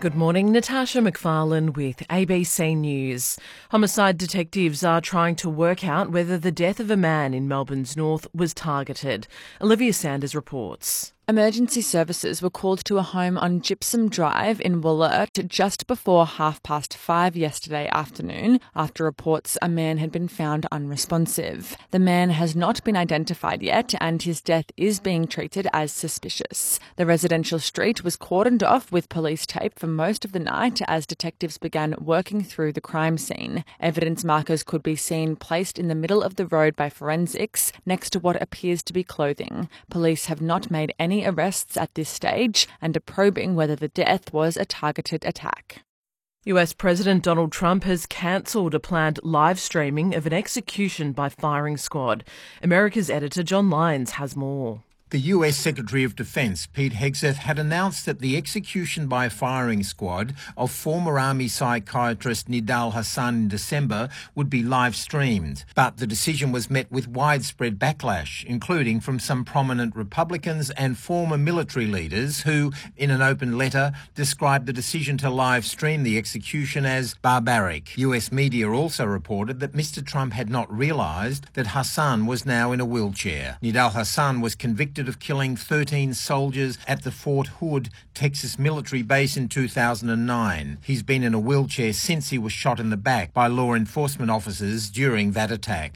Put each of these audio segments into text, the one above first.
Good morning, Natasha McFarlane with ABC News. Homicide detectives are trying to work out whether the death of a man in Melbourne's north was targeted. Olivia Sanders reports. Emergency services were called to a home on Gypsum Drive in Wollert just before 5:30 yesterday afternoon after reports a man had been found unresponsive. The man has not been identified yet and his death is being treated as suspicious. The residential street was cordoned off with police tape for most of the night as detectives began working through the crime scene. Evidence markers could be seen placed in the middle of the road by forensics next to what appears to be clothing. Police have not made any arrests at this stage and are probing whether the death was a targeted attack. US President Donald Trump has cancelled a planned live streaming of an execution by firing squad. America's editor John Lyons has more. The US Secretary of Defense, Pete Hegseth, had announced that the execution by firing squad of former Army psychiatrist Nidal Hasan in December would be live-streamed. But the decision was met with widespread backlash, including from some prominent Republicans and former military leaders who, in an open letter, described the decision to live-stream the execution as barbaric. US media also reported that Mr. Trump had not realised that Hasan was now in a wheelchair. Nidal Hasan was convicted of killing 13 soldiers at the Fort Hood, Texas military base in 2009. He's been in a wheelchair since he was shot in the back by law enforcement officers during that attack.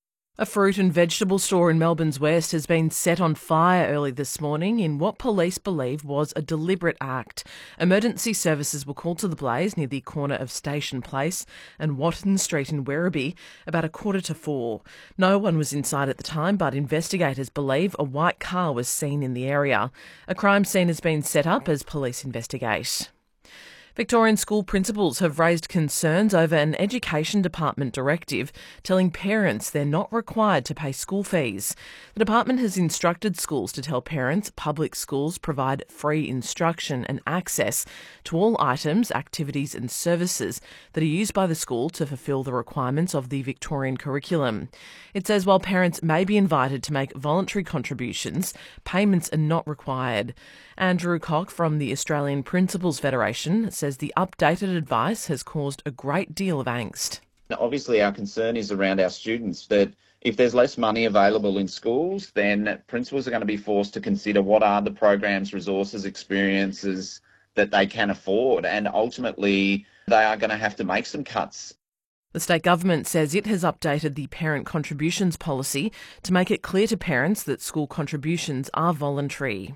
A fruit and vegetable store in Melbourne's west has been set on fire early this morning in what police believe was a deliberate act. Emergency services were called to the blaze near the corner of Station Place and Watton Street in Werribee about 3:45. No one was inside at the time, but investigators believe a white car was seen in the area. A crime scene has been set up as police investigate. Victorian school principals have raised concerns over an Education Department directive telling parents they're not required to pay school fees. The department has instructed schools to tell parents public schools provide free instruction and access to all items, activities and services that are used by the school to fulfil the requirements of the Victorian curriculum. It says while parents may be invited to make voluntary contributions, payments are not required. Andrew Cock from the Australian Principals Federation says the updated advice has caused a great deal of angst. Obviously, our concern is around our students, that if there's less money available in schools, then principals are going to be forced to consider what are the programs, resources, experiences that they can afford, and ultimately they are going to have to make some cuts. The state government says it has updated the parent contributions policy to make it clear to parents that school contributions are voluntary.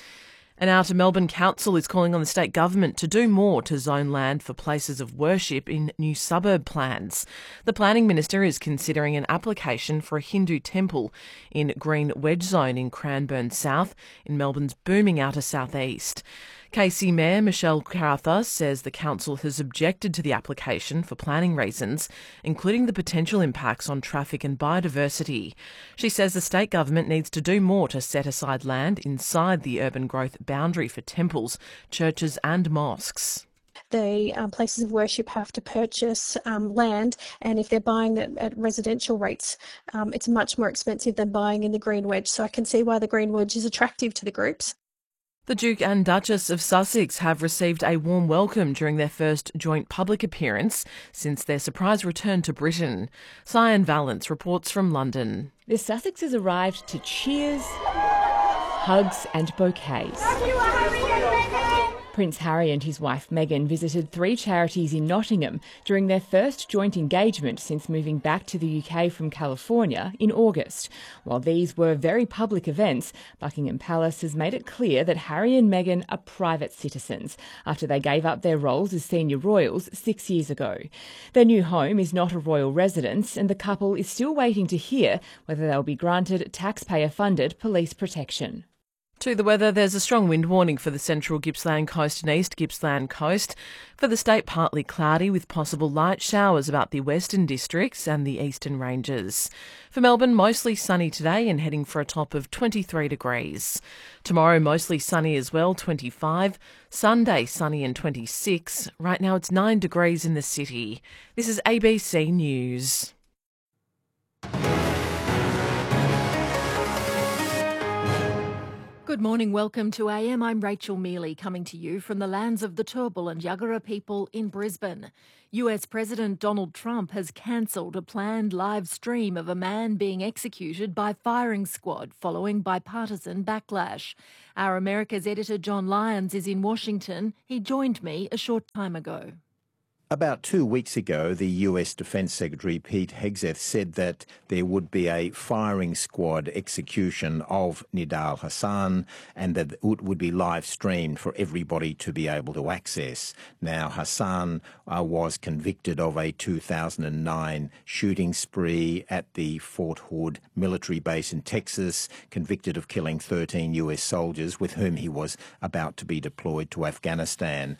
An Outer Melbourne Council is calling on the state government to do more to zone land for places of worship in new suburb plans. The planning minister is considering an application for a Hindu temple in Green Wedge Zone in Cranbourne South, in Melbourne's booming outer southeast. KC Mayor Michelle Carruthers says the council has objected to the application for planning reasons, including the potential impacts on traffic and biodiversity. She says the state government needs to do more to set aside land inside the urban growth boundary for temples, churches and mosques. The places of worship have to purchase land, and if they're buying that at residential rates, it's much more expensive than buying in the Green Wedge. So I can see why the Green Wedge is attractive to the groups. The Duke and Duchess of Sussex have received a warm welcome during their first joint public appearance since their surprise return to Britain. Cyan Valence reports from London. The Sussexes arrived to cheers, hugs and bouquets. Prince Harry and his wife Meghan visited 3 charities in Nottingham during their first joint engagement since moving back to the UK from California in August. While these were very public events, Buckingham Palace has made it clear that Harry and Meghan are private citizens after they gave up their roles as senior royals 6 years ago. Their new home is not a royal residence, and the couple is still waiting to hear whether they'll be granted taxpayer-funded police protection. To the weather, there's a strong wind warning for the central Gippsland coast and east Gippsland coast. For the state, partly cloudy with possible light showers about the western districts and the eastern ranges. For Melbourne, mostly sunny today and heading for a top of 23 degrees. Tomorrow, mostly sunny as well, 25. Sunday, sunny and 26. Right now, it's 9 degrees in the city. This is ABC News. Good morning, welcome to AM. I'm Rachel Mealy, coming to you from the lands of the Turrbal and Yagara people in Brisbane. US President Donald Trump has cancelled a planned live stream of a man being executed by firing squad following bipartisan backlash. Our America's editor John Lyons is in Washington. He joined me a short time ago. About 2 weeks ago, the US Defence Secretary Pete Hegseth said that there would be a firing squad execution of Nidal Hasan and that it would be live streamed for everybody to be able to access. Now, Hasan was convicted of a 2009 shooting spree at the Fort Hood military base in Texas, convicted of killing 13 US soldiers with whom he was about to be deployed to Afghanistan.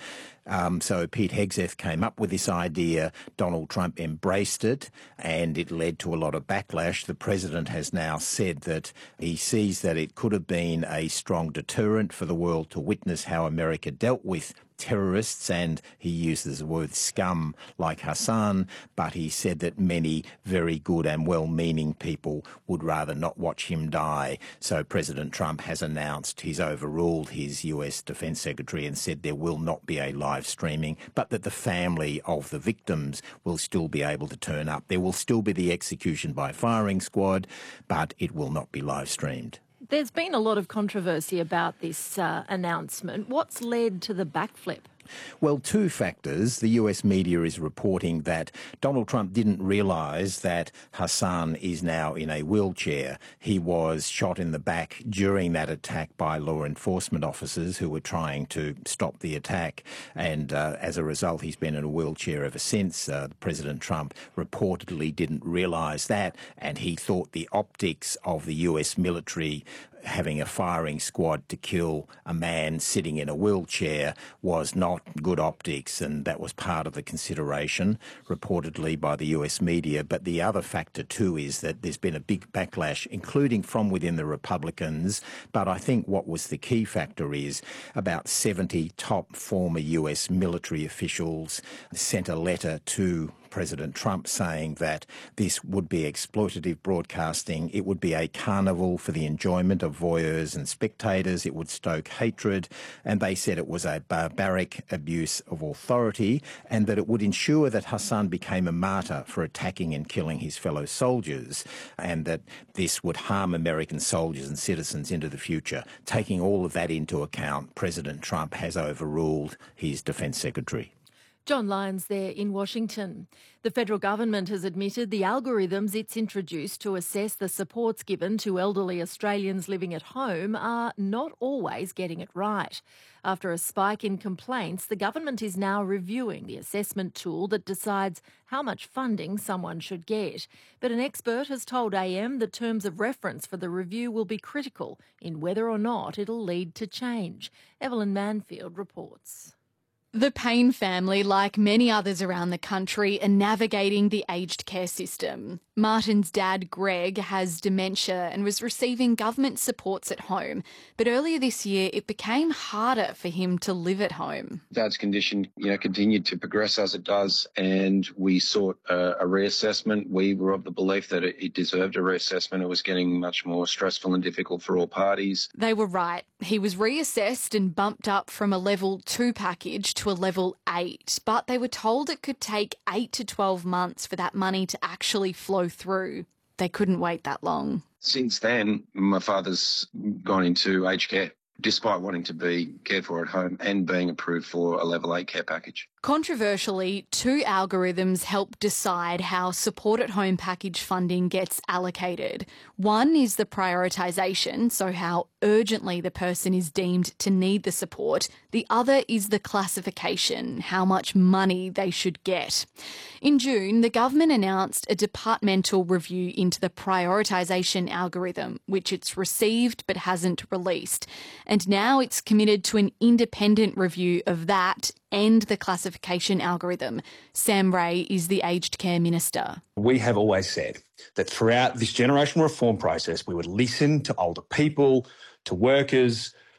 So Pete Hegseth came up with this idea. Donald Trump embraced it, and it led to a lot of backlash. The president has now said that he sees that it could have been a strong deterrent for the world to witness how America dealt with terrorists, and he uses the word scum like Hasan, but he said that many very good and well-meaning people would rather not watch him die. So President Trump has announced he's overruled his US Defence Secretary and said there will not be a live streaming, but that the family of the victims will still be able to turn up. There will still be the execution by firing squad, but it will not be live streamed. There's been a lot of controversy about this announcement. What's led to the backflip? Well, two factors. The US media is reporting that Donald Trump didn't realise that Hasan is now in a wheelchair. He was shot in the back during that attack by law enforcement officers who were trying to stop the attack, and as a result he's been in a wheelchair ever since. President Trump reportedly didn't realise that, and he thought the optics of the US military having a firing squad to kill a man sitting in a wheelchair was not good optics, and that was part of the consideration, reportedly by the US media. But the other factor too is that there's been a big backlash, including from within the Republicans. But I think what was the key factor is about 70 top former US military officials sent a letter to President Trump saying that this would be exploitative broadcasting. It would be a carnival for the enjoyment of voyeurs and spectators. It would stoke hatred. And they said it was a barbaric abuse of authority, and that it would ensure that Hasan became a martyr for attacking and killing his fellow soldiers, and that this would harm American soldiers and citizens into the future. Taking all of that into account, President Trump has overruled his Defence Secretary. John Lyons there in Washington. The federal government has admitted the algorithms it's introduced to assess the supports given to elderly Australians living at home are not always getting it right. After a spike in complaints, the government is now reviewing the assessment tool that decides how much funding someone should get. But an expert has told AM the terms of reference for the review will be critical in whether or not it'll lead to change. Evelyn Manfield reports. The Payne family, like many others around the country, are navigating the aged care system. Martin's dad, Greg, has dementia and was receiving government supports at home. But earlier this year, it became harder for him to live at home. Dad's condition, continued to progress as it does, and we sought a reassessment. We were of the belief that it deserved a reassessment. It was getting much more stressful and difficult for all parties. They were right. He was reassessed and bumped up from a level 2 package to a level 8, but they were told it could take 8 to 12 months for that money to actually flow through. They couldn't wait that long. Since then, my father's gone into aged care, despite wanting to be cared for at home and being approved for a level 8 care package. Controversially, two algorithms help decide how support at home package funding gets allocated. One is the prioritisation, so how urgently the person is deemed to need the support. The other is the classification, how much money they should get. In June, the government announced a departmental review into the prioritisation algorithm, which it's received but hasn't released. And now it's committed to an independent review of that and the classification algorithm. Sam Ray is the aged care minister. We have always said that throughout this generational reform process, we would listen to older people, to workers,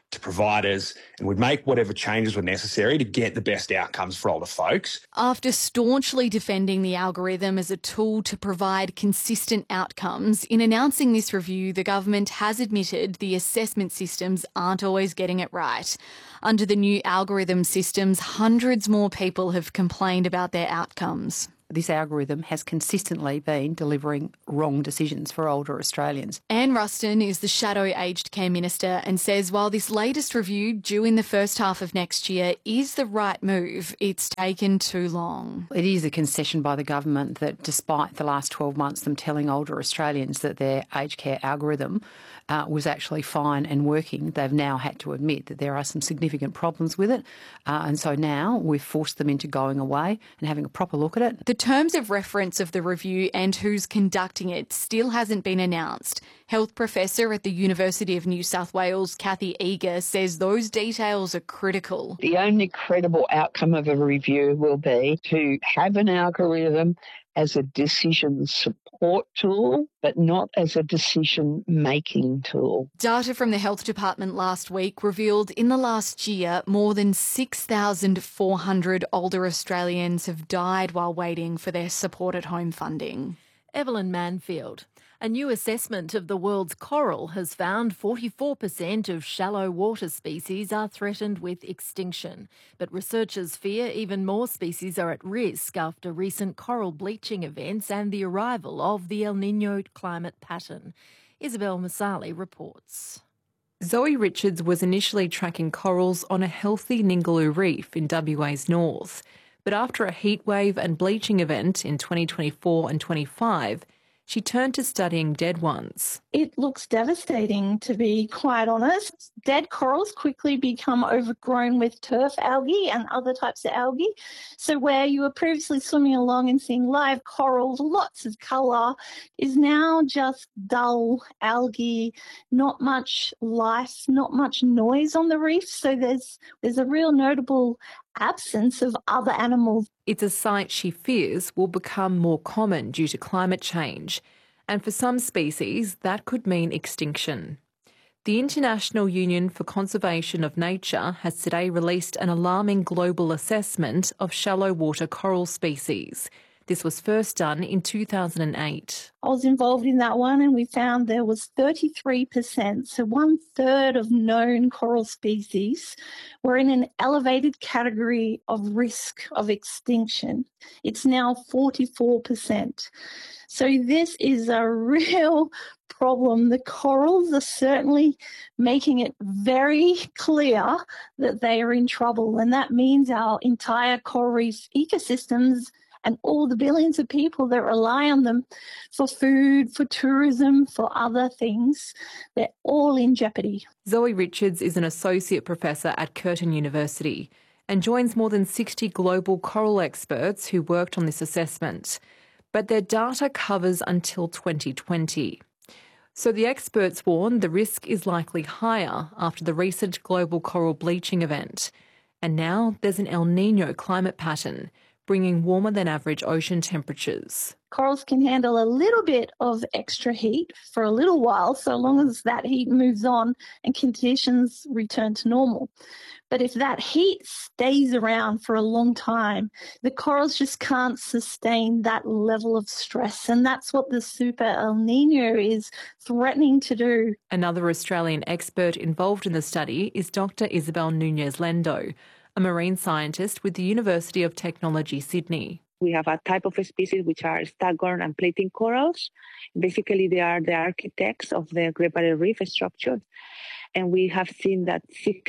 to providers and would make whatever changes were necessary to get the best outcomes for older folks. After staunchly defending the algorithm as a tool to provide consistent outcomes, in announcing this review, the government has admitted the assessment systems aren't always getting it right. Under the new algorithm systems, hundreds more people have complained about their outcomes. This algorithm has consistently been delivering wrong decisions for older Australians. Anne Ruston is the Shadow Aged Care Minister and says while this latest review, due in the first half of next year, is the right move, it's taken too long. It is a concession by the government that despite the last 12 months them telling older Australians that their aged care algorithm was actually fine and working, they've now had to admit that there are some significant problems with it. And so now we've forced them into going away and having a proper look at it. The terms of reference of the review and who's conducting it still hasn't been announced. Health professor at the University of New South Wales, Kathy Eager, says those details are critical. The only credible outcome of a review will be to have an algorithm as a decision support tool, but not as a decision-making tool. Data from the Health Department last week revealed in the last year more than 6,400 older Australians have died while waiting for their support at home funding. Evelyn Manfield. A new assessment of the world's coral has found 44% of shallow water species are threatened with extinction. But researchers fear even more species are at risk after recent coral bleaching events and the arrival of the El Niño climate pattern. Isabel Masali reports. Zoe Richards was initially tracking corals on a healthy Ningaloo reef in WA's north. But after a heatwave and bleaching event in 2024 and 25, she turned to studying dead ones. It looks devastating, to be quite honest. Dead corals quickly become overgrown with turf algae and other types of algae. So where you were previously swimming along and seeing live corals, lots of colour, is now just dull algae, not much life, not much noise on the reef. So there's a real notable absence of other animals. It's a sight she fears will become more common due to climate change, and for some species that could mean extinction. The International Union for Conservation of Nature has today released an alarming global assessment of shallow water coral species. This was first done in 2008. I was involved in that one and we found there was 33%, so 1/3 of known coral species were in an elevated category of risk of extinction. It's now 44%. So this is a real problem. The corals are certainly making it very clear that they are in trouble, and that means our entire coral reef ecosystems and all the billions of people that rely on them for food, for tourism, for other things, they're all in jeopardy. Zoe Richards is an associate professor at Curtin University and joins more than 60 global coral experts who worked on this assessment. But their data covers until 2020. So the experts warn the risk is likely higher after the recent global coral bleaching event. And now there's an El Niño climate pattern, bringing warmer than average ocean temperatures. Corals can handle a little bit of extra heat for a little while, so long as that heat moves on and conditions return to normal. But if that heat stays around for a long time, the corals just can't sustain that level of stress. And that's what the Super El Niño is threatening to do. Another Australian expert involved in the study is Dr. Isabel Nunez-Lendo, a marine scientist with the University of Technology, Sydney. We have a type of species which are staghorn and plating corals. Basically, they are the architects of the Great Barrier Reef structure. And we have seen that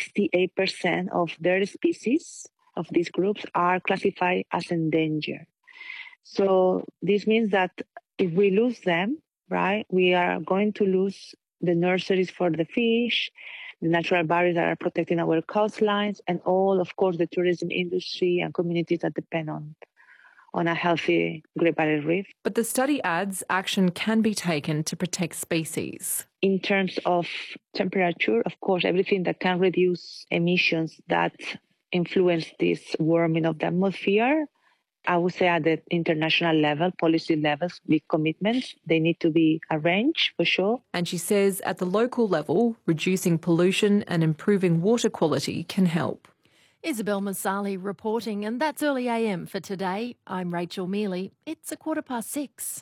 68% of their species, of these groups, are classified as endangered. So this means that if we lose them, right, we are going to lose the nurseries for the fish, the natural barriers that are protecting our coastlines, and all, of course, the tourism industry and communities that depend on a healthy Great Barrier Reef. But the study adds action can be taken to protect species. In terms of temperature, of course, everything that can reduce emissions that influence this warming of the atmosphere I would say at the international level, policy levels, big commitments, they need to be arranged for sure. And she says at the local level, reducing pollution and improving water quality can help. Isabel Masali reporting, and that's Early AM for today. I'm Rachel Mealy. It's 6:15.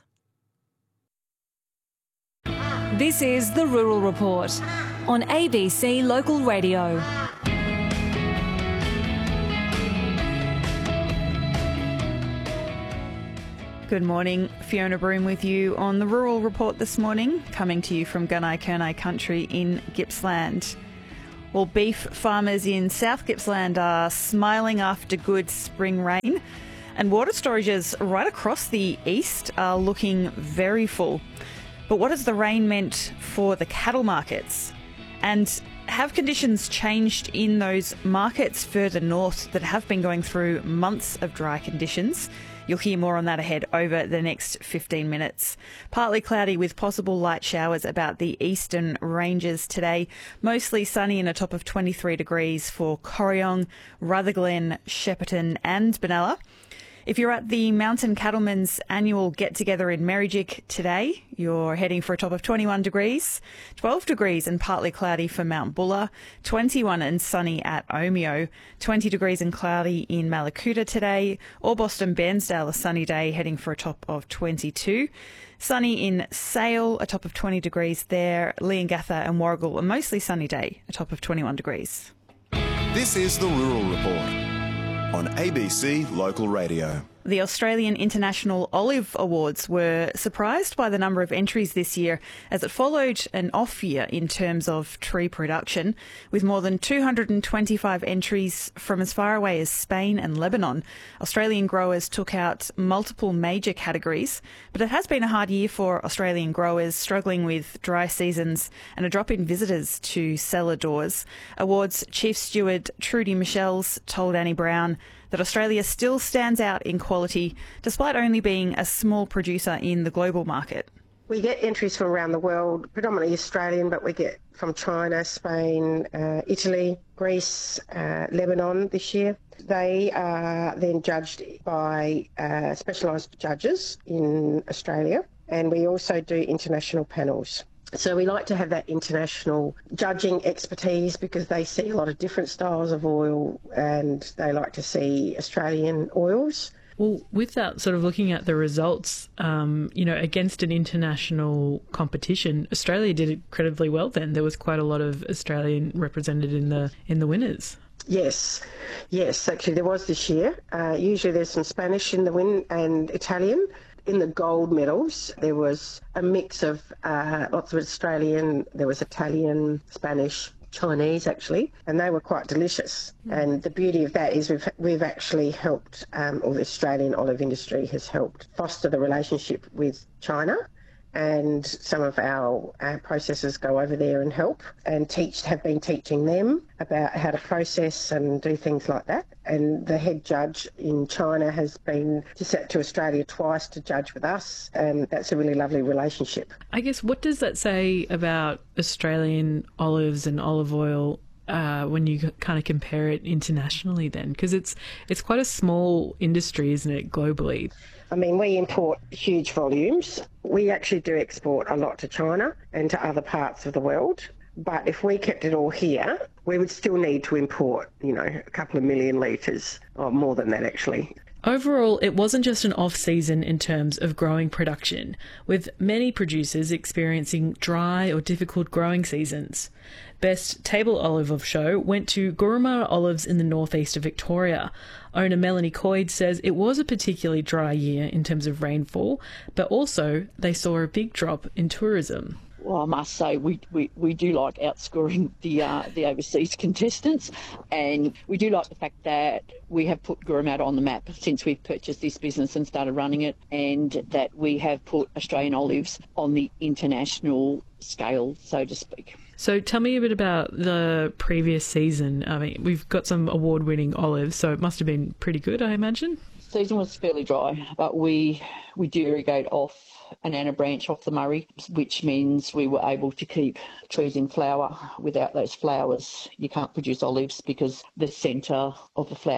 This is The Rural Report on ABC Local Radio. Good morning, Fiona Broom with you on the Rural Report this morning, coming to you from Gunai-Kurnai country in Gippsland. Well, beef farmers in South Gippsland are smiling after good spring rain, and water storages right across the east are looking very full. But what has the rain meant for the cattle markets? And have conditions changed in those markets further north that have been going through months of dry conditions? You'll hear more on that ahead over the next 15 minutes. Partly cloudy with possible light showers about the eastern ranges today. Mostly sunny and a top of 23 degrees for Corryong, Rutherglen, Shepparton and Benalla. If you're at the Mountain Cattlemen's annual get-together in Merrijik today, you're heading for a top of 21 degrees, 12 degrees and partly cloudy for Mount Buller, 21 and sunny at Omeo, 20 degrees and cloudy in Mallacoota today, Orbost Bairnsdale a sunny day heading for a top of 22. Sunny in Sale, a top of 20 degrees there, Leongatha and Warragul a mostly sunny day, a top of 21 degrees. This is the Rural Report on ABC Local Radio. The Australian International Olive Awards were surprised by the number of entries this year as it followed an off year in terms of tree production, with more than 225 entries from as far away as Spain and Lebanon. Australian growers took out multiple major categories, but it has been a hard year for Australian growers, struggling with dry seasons and a drop in visitors to cellar doors. Awards Chief Steward Trudy Michels told Annie Brown that Australia still stands out in quality, despite only being a small producer in the global market. We get entries from around the world, predominantly Australian, but we get from China, Spain, Italy, Greece, Lebanon this year. They are then judged by specialised judges in Australia, and we also do international panels. So we like to have that international judging expertise because they see a lot of different styles of oil and they like to see Australian oils. Well, with that, sort of looking at the results, against an international competition, Australia did incredibly well then. There was quite a lot of Australian represented in the winners. Yes, actually there was this year. Usually there's some Spanish in the win and Italian. In the gold medals, there was a mix of lots of Australian, there was Italian, Spanish, Chinese actually, and they were quite delicious. And the beauty of that is we've actually helped, or the Australian olive industry has helped foster the relationship with China. And some of our processors go over there and help and have been teaching them about how to process and do things like that. And the head judge in China has been to Australia twice to judge with us, and that's a really lovely relationship. I guess, what does that say about Australian olives and olive oil when you kind of compare it internationally then? Because it's quite a small industry, isn't it, globally? I mean, we import huge volumes. We actually do export a lot to China and to other parts of the world. But if we kept it all here, we would still need to import, a couple of million litres, or more than that actually. Overall, it wasn't just an off-season in terms of growing production, with many producers experiencing dry or difficult growing seasons. Best table olive of show went to Gurumara Olives in the northeast of Victoria. Owner Melanie Coyd says it was a particularly dry year in terms of rainfall, but also they saw a big drop in tourism. Well, I must say we do like outscoring the overseas contestants, and we do like the fact that we have put Gurumara on the map since we've purchased this business and started running it, and that we have put Australian olives on the international scale, so to speak. So tell me a bit about the previous season. I mean, we've got some award-winning olives, so it must have been pretty good, I imagine. The season was fairly dry, but we do irrigate off an Anna branch off the Murray, which means we were able to keep trees in flower. Without those flowers, you can't produce olives because the centre of the flower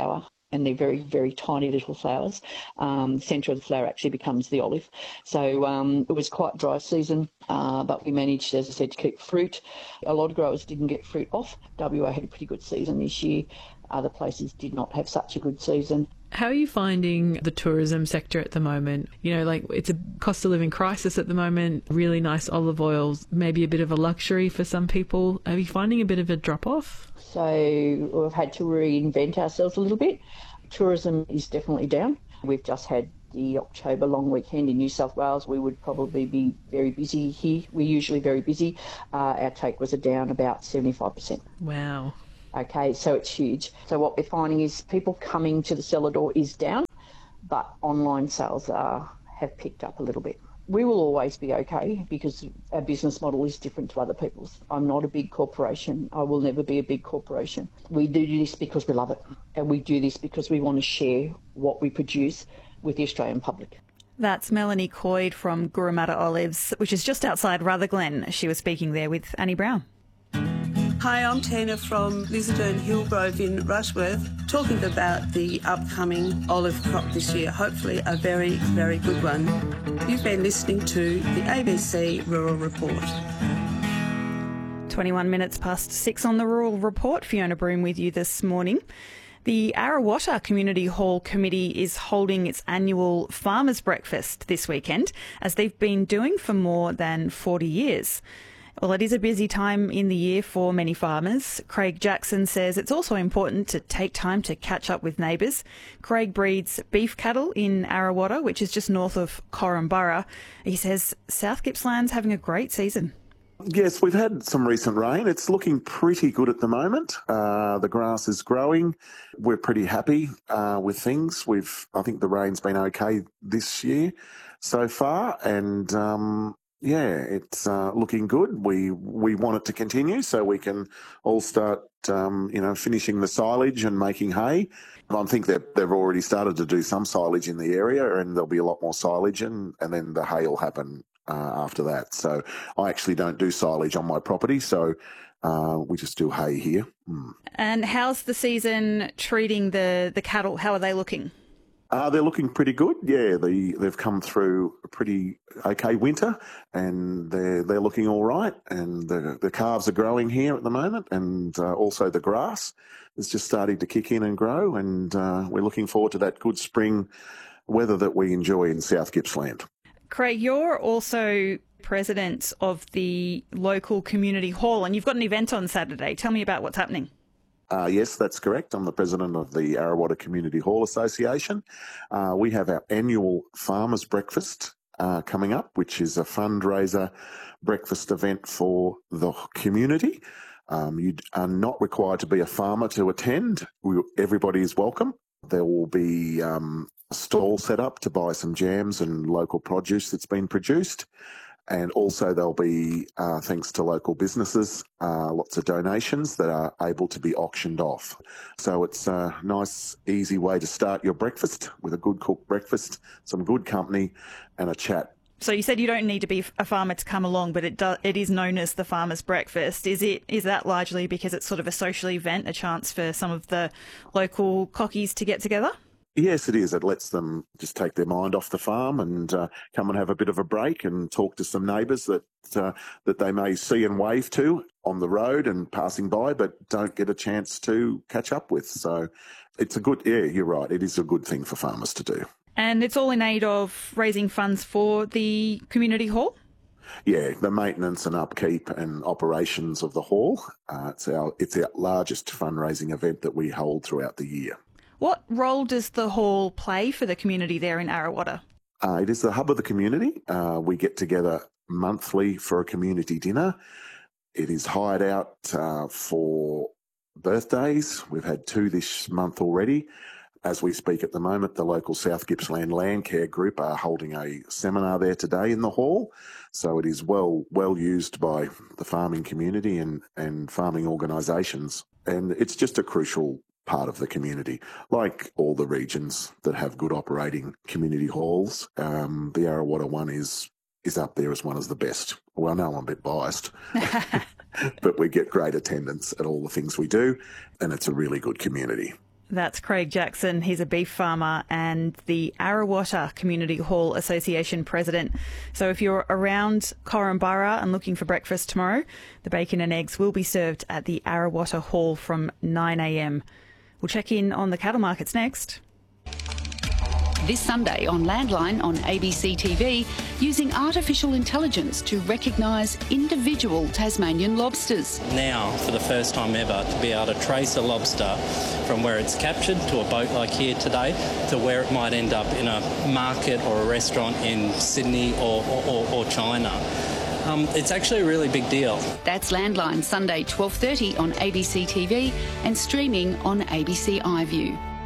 and they're very, very tiny little flowers. The centre of the flower actually becomes the olive. So it was quite a dry season, but we managed, as I said, to keep fruit. A lot of growers didn't get fruit off. WA had a pretty good season this year. Other places did not have such a good season. How are you finding the tourism sector at the moment? You know, like it's a cost of living crisis at the moment, really nice olive oils, maybe a bit of a luxury for some people. Are you finding a bit of a drop-off? So we've had to reinvent ourselves a little bit. Tourism is definitely down. We've just had the October long weekend in New South Wales. We would probably be very busy here. We're usually very busy. Our take was down about 75%. Wow. Okay, so it's huge. So what we're finding is people coming to the cellar door is down, but online sales have picked up a little bit. We will always be okay because our business model is different to other people's. I'm not a big corporation. I will never be a big corporation. We do this because we love it, and we do this because we want to share what we produce with the Australian public. That's Melanie Coyd from Gurumata Olives, which is just outside Rutherglen. She was speaking there with Annie Brown. Hi, I'm Tina from Lisdon Hillgrove in Rushworth, talking about the upcoming olive crop this year, hopefully a very, very good one. You've been listening to the ABC Rural Report. 21 minutes past 6 on the Rural Report. Fiona Broom with you this morning. The Arawata Community Hall Committee is holding its annual Farmers' Breakfast this weekend, as they've been doing for more than 40 years. Well, it is a busy time in the year for many farmers. Craig Jackson says it's also important to take time to catch up with neighbours. Craig breeds beef cattle in Arawata, which is just north of Korumburra. He says South Gippsland's having a great season. Yes, we've had some recent rain. It's looking pretty good at the moment. The grass is growing. We're pretty happy with things. I think the rain's been okay this year so far, and it's looking good. We want it to continue so we can all start, finishing the silage and making hay. I think that they've already started to do some silage in the area, and there'll be a lot more silage, and then the hay will happen after that. So I actually don't do silage on my property, so we just do hay here. And how's the season treating the cattle? How are they looking? They're looking pretty good. Yeah, they've come through a pretty okay winter, and they're looking all right. And the calves are growing here at the moment, and also the grass is just starting to kick in and grow. And we're looking forward to that good spring weather that we enjoy in South Gippsland. Craig, you're also president of the local community hall, and you've got an event on Saturday. Tell me about what's happening. Yes, that's correct. I'm the president of the Arawata Community Hall Association. We have our annual Farmers' Breakfast coming up, which is a fundraiser breakfast event for the community. You are not required to be a farmer to attend. Everybody is welcome. There will be a stall set up to buy some jams and local produce that's been produced. And also there'll be, thanks to local businesses, lots of donations that are able to be auctioned off. So it's a nice, easy way to start your breakfast with a good cooked breakfast, some good company and a chat. So you said you don't need to be a farmer to come along, but it is known as the Farmers' Breakfast. Is that largely because it's sort of a social event, a chance for some of the local cockies to get together? Yes, it is. It lets them just take their mind off the farm and come and have a bit of a break and talk to some neighbours that they may see and wave to on the road and passing by, but don't get a chance to catch up with. So it's you're right. It is a good thing for farmers to do. And it's all in aid of raising funds for the community hall? Yeah, the maintenance and upkeep and operations of the hall. It's our largest fundraising event that we hold throughout the year. What role does the hall play for the community there in Arawata? It is the hub of the community. We get together monthly for a community dinner. It is hired out for birthdays. We've had 2 this month already. As we speak at the moment, the local South Gippsland Landcare Group are holding a seminar there today in the hall. So it is well used by the farming community and farming organisations. And it's just a crucial part of the community. Like all the regions that have good operating community halls, the Arawata one is up there as one of the best. Well, I know I'm a bit biased, but we get great attendance at all the things we do, and it's a really good community. That's Craig Jackson. He's a beef farmer and the Arrawatta Community Hall Association president. So if you're around Korumburra and looking for breakfast tomorrow, the bacon and eggs will be served at the Arrawatta Hall from 9 a.m. We'll check in on the cattle markets next. This Sunday on Landline on ABC TV, using artificial intelligence to recognise individual Tasmanian lobsters. Now, for the first time ever, to be able to trace a lobster from where it's captured to a boat like here today to where it might end up in a market or a restaurant in Sydney or China. It's actually a really big deal. That's Landline Sunday 12:30 on ABC TV and streaming on ABC iView.